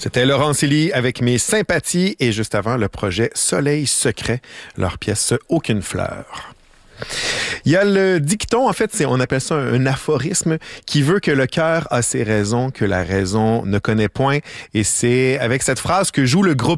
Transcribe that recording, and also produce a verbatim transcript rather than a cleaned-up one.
C'était Laurence Elie avec Mes sympathies et juste avant le projet Soleil secret, leur pièce Aucune fleur. Il y a le dicton, en fait, c'est, on appelle ça un, un aphorisme qui veut que le cœur a ses raisons, que la raison ne connaît point. Et c'est avec cette phrase que joue le groupe